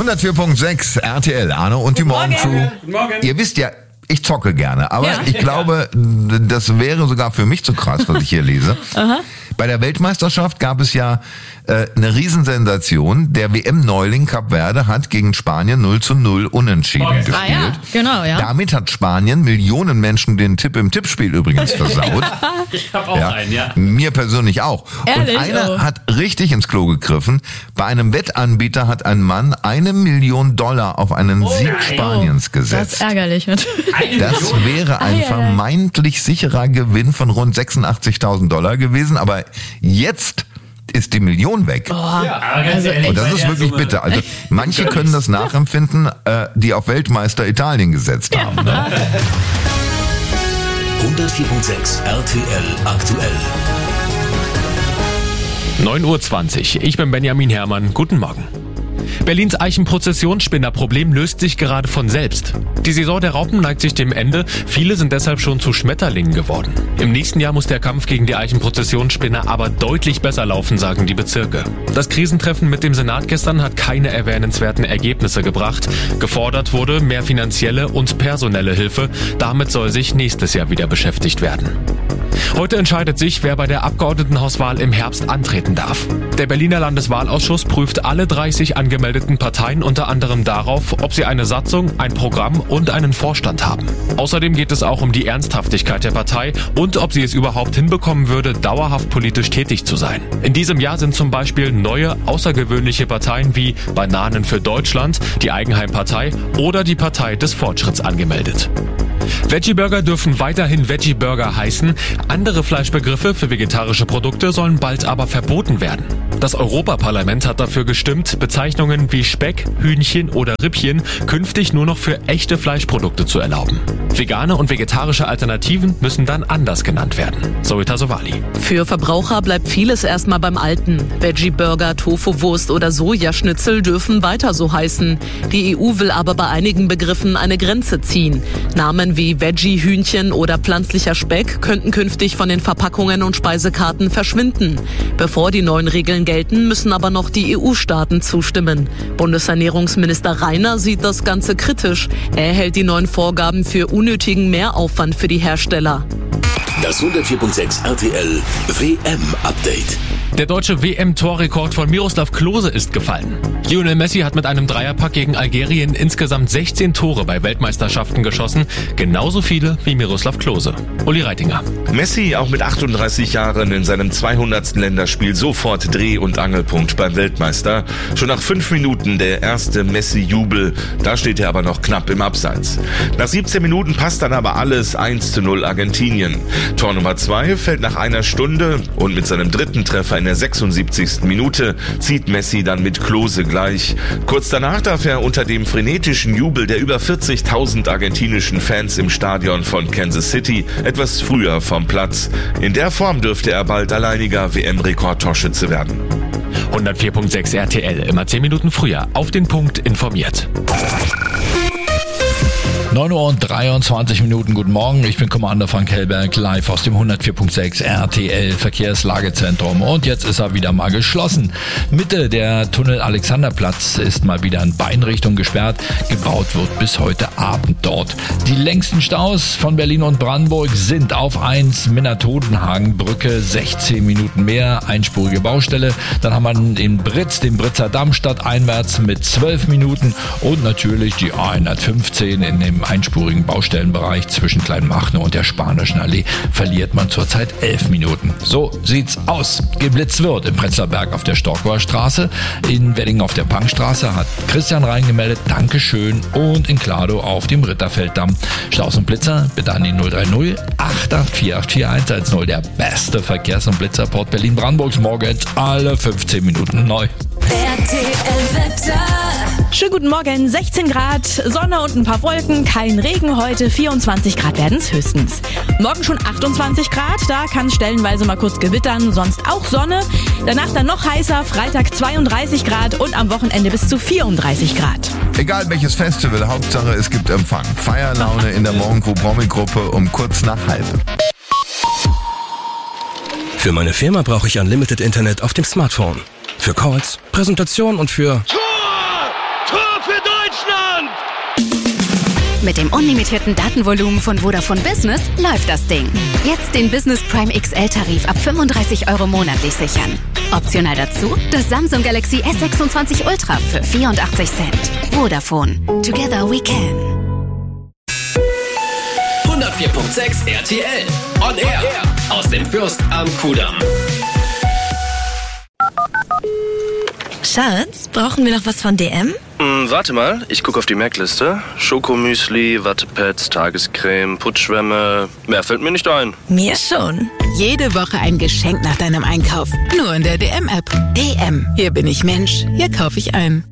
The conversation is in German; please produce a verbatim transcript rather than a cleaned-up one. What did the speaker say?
hundertvier Komma sechs R T L, Arno und die Morgencrew. Guten Morgen. Ihr wisst ja, ich zocke gerne, aber Ja. ich glaube, das wäre sogar für mich zu krass, was ich hier lese. Aha. Bei der Weltmeisterschaft gab es ja äh, eine Riesensensation. Der W M-Neuling Kap Verde hat gegen Spanien null zu null unentschieden Okay. gespielt. Ah ja, genau, ja. Damit hat Spanien Millionen Menschen den Tipp im Tippspiel übrigens versaut. Ich hab auch Ja, einen, ja. mir persönlich auch. Ehrlich? Und einer Oh. hat richtig ins Klo gegriffen. Bei einem Wettanbieter hat ein Mann eine Million Dollar auf einen Sieg nein. Spaniens Das gesetzt. ist ärgerlich. Eine Das Million. wäre ein Ei, ei, ei. vermeintlich sicherer Gewinn von rund sechsundachtzigtausend Dollar gewesen, aber jetzt ist die Million weg. Ja, aber ganz Also ehrlich, Und das bei ist der wirklich Summe- bitter. Also manche können das nachempfinden, äh, die auf Weltmeister Italien gesetzt haben. Ne? hundertvier Komma sechs R T L aktuell. neun Uhr zwanzig. Ich bin Benjamin Herrmann. Guten Morgen. Berlins Eichenprozessionsspinnerproblem löst sich gerade von selbst. Die Saison der Raupen neigt sich dem Ende. Viele sind deshalb schon zu Schmetterlingen geworden. Im nächsten Jahr muss der Kampf gegen die Eichenprozessionsspinner aber deutlich besser laufen, sagen die Bezirke. Das Krisentreffen mit dem Senat gestern hat keine erwähnenswerten Ergebnisse gebracht. Gefordert wurde mehr finanzielle und personelle Hilfe. Damit soll sich nächstes Jahr wieder beschäftigt werden. Heute entscheidet sich, wer bei der Abgeordnetenhauswahl im Herbst antreten darf. Der Berliner Landeswahlausschuss prüft alle dreißig angemeldeten Parteien unter anderem darauf, ob sie eine Satzung, ein Programm und einen Vorstand haben. Außerdem geht es auch um die Ernsthaftigkeit der Partei und ob sie es überhaupt hinbekommen würde, dauerhaft politisch tätig zu sein. In diesem Jahr sind zum Beispiel neue, außergewöhnliche Parteien wie Bananen für Deutschland, die Eigenheimpartei oder die Partei des Fortschritts angemeldet. Veggie-Burger dürfen weiterhin Veggie-Burger heißen. Andere Fleischbegriffe für vegetarische Produkte sollen bald aber verboten werden. Das Europaparlament hat dafür gestimmt, Bezeichnungen wie Speck, Hühnchen oder Rippchen künftig nur noch für echte Fleischprodukte zu erlauben. Vegane und vegetarische Alternativen müssen dann anders genannt werden. Zoe Sovali. Für Verbraucher bleibt vieles erstmal beim Alten. Veggie-Burger, Tofu-Wurst oder Sojaschnitzel dürfen weiter so heißen. Die E U will aber bei einigen Begriffen eine Grenze ziehen. Namen wie Veggie-Hühnchen oder pflanzlicher Speck könnten künftig von den Verpackungen und Speisekarten verschwinden. Bevor die neuen Regeln gelten, müssen aber noch die E U-Staaten zustimmen. Bundesernährungsminister Reiner sieht das Ganze kritisch. Er hält die neuen Vorgaben für unnötigen Mehraufwand für die Hersteller. Das hundertvier Komma sechs R T L W M-Update. Der deutsche W M-Torrekord von Miroslav Klose ist gefallen. Lionel Messi hat mit einem Dreierpack gegen Algerien insgesamt sechzehn Tore bei Weltmeisterschaften geschossen. Genauso viele wie Miroslav Klose. Uli Reitinger. Messi auch mit achtunddreißig Jahren in seinem zweihundertsten Länderspiel sofort Dreh- und Angelpunkt beim Weltmeister. Schon nach fünf Minuten der erste Messi-Jubel. Da steht er aber noch knapp im Abseits. Nach siebzehn Minuten passt dann aber alles. eins zu null Argentinien. Tor Nummer zwei fällt nach einer Stunde und mit seinem dritten Treffer in der sechsundsiebzigsten Minute zieht Messi dann mit Klose gleich. Kurz danach darf er unter dem frenetischen Jubel der über vierzigtausend argentinischen Fans im Stadion von Kansas City etwas früher vom Platz. In der Form dürfte er bald alleiniger W M-Rekordtorschütze werden. hundertvier Komma sechs R T L, immer zehn Minuten früher, auf den Punkt informiert. neun Uhr und dreiundzwanzig Minuten, guten Morgen, ich bin Commander Frank Hellberg, live aus dem hundertvier Komma sechs R T L Verkehrslagezentrum und jetzt ist er wieder mal geschlossen. Mitte der Tunnel Alexanderplatz ist mal wieder in beiden Richtungen gesperrt, gebaut wird bis heute Abend dort. Die längsten Staus von Berlin und Brandenburg sind auf eins Minna-Todenhagen-Brücke, sechzehn Minuten mehr, einspurige Baustelle. Dann haben wir den Britz, den Britzer Damm stadteinwärts mit zwölf Minuten und natürlich die A hundertfünfzehn in dem einspurigen Baustellenbereich zwischen Kleinmachnow und der Spanischen Allee verliert man zurzeit elf Minuten. So sieht's aus. Geblitzt wird im Prenzlauer Berg auf der Storkower Straße, in Wedding auf der Punkstraße hat Christian reingemeldet, Dankeschön, und in Kladow auf dem Ritterfelddamm. Staus und Blitzer bitte an die null drei null acht acht vier acht vier eins eins null, der beste Verkehrs- und Blitzerport Berlin-Brandenburgs, morgens alle fünfzehn Minuten neu. R T L-Wetter. Schönen guten Morgen, sechzehn Grad, Sonne und ein paar Wolken, kein Regen heute, vierundzwanzig Grad werden es höchstens. Morgen schon achtundzwanzig Grad, da kann es stellenweise mal kurz gewittern, sonst auch Sonne. Danach dann noch heißer, Freitag zweiunddreißig Grad und am Wochenende bis zu vierunddreißig Grad. Egal welches Festival, Hauptsache es gibt Empfang. Feierlaune in der Morgencrew-Promi-Gruppe um kurz nach halb. Für meine Firma brauche ich Unlimited Internet auf dem Smartphone. Für Calls, Präsentation und für Mit dem unlimitierten Datenvolumen von Vodafone Business läuft das Ding. Jetzt den Business Prime X L-Tarif ab fünfunddreißig Euro monatlich sichern. Optional dazu das Samsung Galaxy S sechsundzwanzig Ultra für vierundachtzig Cent. Vodafone. Together we can. hundertvier Komma sechs R T L. On Air. Aus dem Fürst am Kudamm. Schatz, brauchen wir noch was von D M? Hm, warte mal, ich gucke auf die Merkliste. Schokomüsli, Wattepads, Tagescreme, Putzschwämme. Mehr fällt mir nicht ein. Mir schon. Jede Woche ein Geschenk nach deinem Einkauf. Nur in der D M-App. D M. Hier bin ich Mensch. Hier kaufe ich ein.